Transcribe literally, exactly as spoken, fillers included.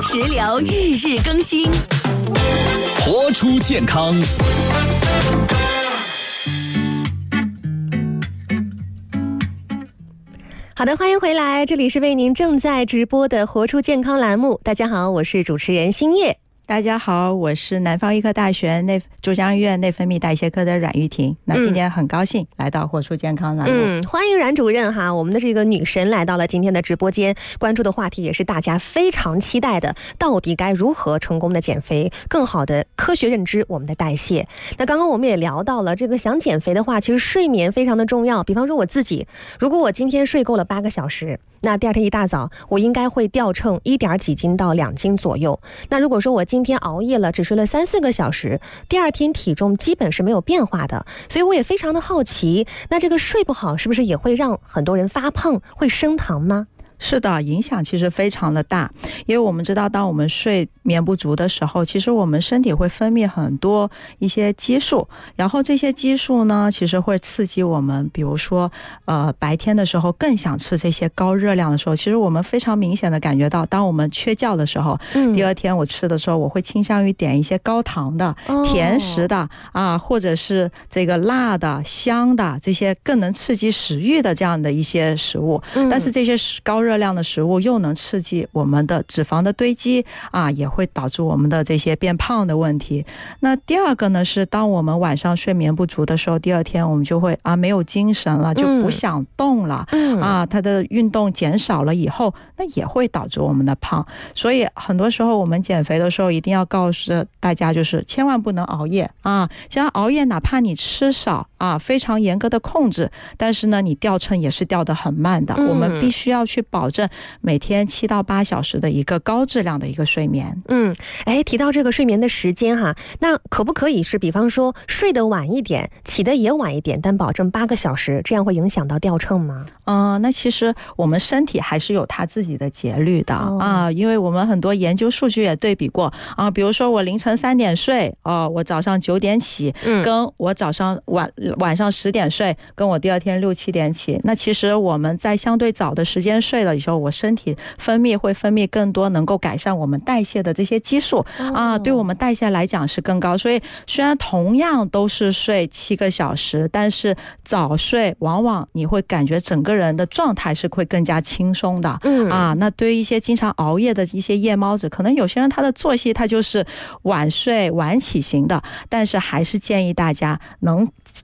食疗日日更新， 活出健康。 好的，欢迎回来，这里是为您正在直播的活出健康栏目。大家好，我是主持人星叶。 大家好，我是南方医科大学内珠江医院内分泌代谢科的阮玉婷。那今天很高兴来到活出健康栏目， 嗯，欢迎阮主任哈，我们的这个女神来到了今天的直播间，关注的话题也是大家非常期待的，到底该如何成功的减肥，更好的科学认知我们的代谢。那刚刚我们也聊到了这个想减肥的话，其实睡眠非常的重要。比方说我自己，如果我今天睡够了八个小时，那第二天一大早我应该会掉秤一点几斤到两斤左右。那如果说我今天熬夜了，只睡了三四个小时，第二天体重基本是没有变化的。所以我也非常的好奇，那这个睡不好是不是也会让很多人发胖，会升糖吗？ 是的，影响其实非常的大，因为我们知道当我们睡眠不足的时候，其实我们身体会分泌很多一些激素，然后这些激素呢其实会刺激我们，比如说呃白天的时候更想吃这些高热量的时候，其实我们非常明显的感觉到，当我们缺觉的时候、嗯、第二天我吃的时候，我会倾向于点一些高糖的、哦、甜食的啊，或者是这个辣的香的，这些更能刺激食欲的这样的一些食物、嗯、但是这些高热量的食物又能刺激我们的脂肪的堆积啊，也会导致我们的这些变胖的问题。那第二个呢是当我们晚上睡眠不足的时候，第二天我们就会啊没有精神了，就不想动了、嗯、啊，它的运动减少了以后，那也会导致我们的胖。所以很多时候我们减肥的时候一定要告诉大家，就是千万不能熬夜啊，像熬夜哪怕你吃少啊，非常严格的控制，但是呢你掉秤也是掉得很慢的、嗯、我们必须要去保证每天七到八小时的一个高质量的一个睡眠。 嗯，哎，提到这个睡眠的时间哈，那可不可以是比方说睡得晚一点，起得也晚一点，但保证八个小时，这样会影响到掉秤吗？ 嗯、呃，那其实我们身体还是有它自己的节律的、哦、啊，因为我们很多研究数据也对比过啊，比如说我凌晨三点睡哦、呃，我早上九点起、嗯、跟我早上晚晚上十点睡，跟我第二天六七点起，那其实我们在相对早的时间睡了以后，我身体分泌会分泌更多能够改善我们代谢的这些激素、哦、啊，对我们代谢来讲是更高。所以虽然同样都是睡七个小时，但是早睡往往你会感觉整个人的状态是会更加轻松的、嗯、啊。那对于一些经常熬夜的一些夜猫子，可能有些人他的作息他就是晚睡晚起型的，但是还是建议大家能